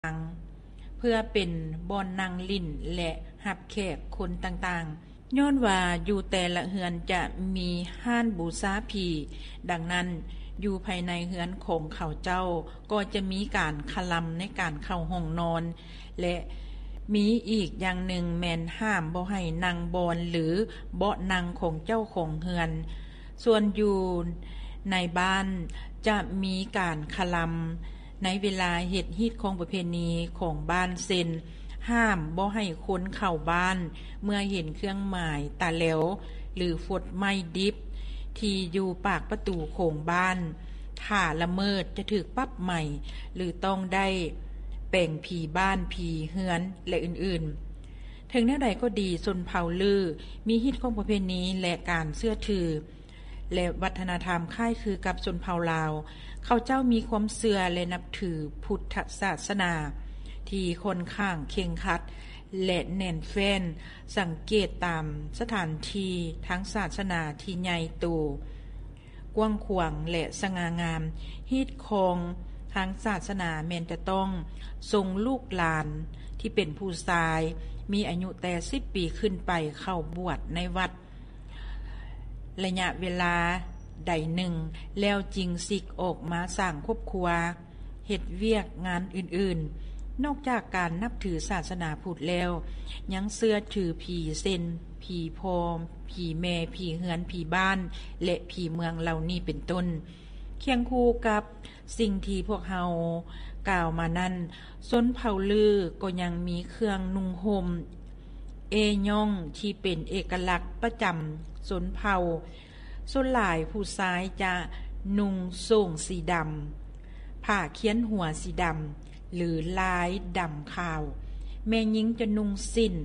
างเพื่อเป็นบ่อนนั่งลิ้นและรับแขกคนต่างๆย้อนว่าอยู่แต่ละเฮือนจะมีห้านบูชาผีดังนั้นอยู่ภายในเฮือนของเขาเจ้าก็จะมีการคลำในการเข้าห้องนอนและมีอีกอย่างหนึ่งแม่นห้ามบ่ให้นั่งบอนหรือเบาะนั่งของเจ้าของเฮือนส่วนอยู่ในบ้านจะมีการคลำในเวลาเฮ็ดฮีตของประเพณีของบ้านเซ็นห้ามบ่ให้คนเข้าบ้านเมื่อเห็นเครื่องหมายตาแหลวหรือฟดไม้ดิบที่อยู่ปากประตูโของบ้านถ้าละเมิดจะถูกปรับใหม่หรือต้องได้แป่งผีบ้านผีเฮือนและอื่นๆถึงแนวใดก็ดีชนเผ่าลือมีฮีตของประเพณีและการเชื่อถือและวัฒนธรรมคล้ายคือกับชนเผ่าลาวเขาเจ้ามีความเชื่อและนับถือพุทธศาสนาที่ค่อนข้างเคร่งครัดและแน่นแฟ้นสังเกตตามสถานที่ทั้งศาสนาที่ใหญ่โตกว้างขวางและสง่างามฮีตของทางศาสนาแม้นจะต้องทรงลูกหลานที่เป็นผู้ชายมีอายุแต่10 ปีขึ้นไปเข้าบวชในวัดระยะเวลาใดหนึ่งแล้วจึงสิกออกมาสร้างครอบครัวเฮ็ดเวียกงานอื่นๆนอกจากการนับถือศาสนาพุทธแล้วยังเชื่อถือผีเส้นผีพอมผีแม่ผีเฮือนผีบ้านและผีเมืองเหล่านี้เป็นต้นเคียงคู่กับสิ่งที่พวกเฮากล่าวมานั้นชนเผ่าลือก็ยังมีเครื่องนุ่งห่มเอย่องที่เป็นเอกลักษณ์ประจำชนเผ่าส่วนหลายผู้ชายจะนุ่งโส่งสีดำผ้าเขียนหัวสีดำหรือลายดำขาวแม่หญิงจะนุ่งสิ้น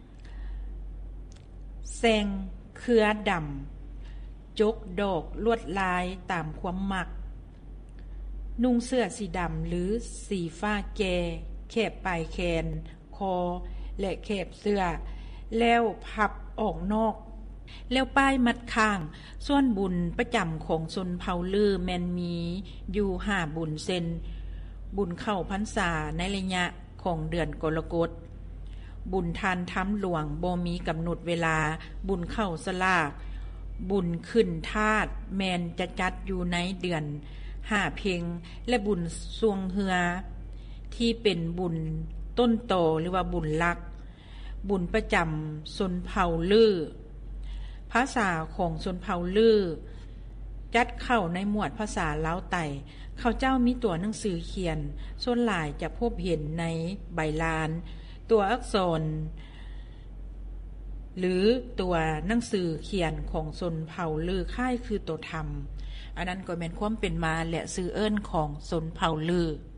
แซงเครือดำจกดอกลวดลายตามความมักนุ่งเสื้อสีดำหรือสีฟ้าแก่แคบปลายแขนคอและแคบเสื้อแล้วพับออกนอกแล้วป้ายมัดข้างส่วนบุญประจำของชนเผ่าลือแม่นมีอยู่5บุญเซนบุญเข้าพรรษาในระยะของเดือนกรกฎบุญทานธรรมหลวงบ่มีกำหนดเวลาบุญเข้าสลากบุญขึ้นธาตุแม่นจะจัดอยู่ในเดือน5เพ็งและบุญสวงเฮือที่เป็นบุญต้นโตหรือว่าบุญลักบุญประจำชนเผ่าลือภาษาของชนเผ่าลือจัดเข้าในหมวดภาษาลาวไต่เขาเจ้ามีตัวหนังสือเขียนส่วนหลายจะพบเห็นในใบลานตัวอักษรหรือตัวหนังสือเขียนของชนเผ่าลือค่ายคือตัวธรรมอันนั้นก็เป็นความเป็นมาและชื่อเอิ้นของชนเผ่าลือ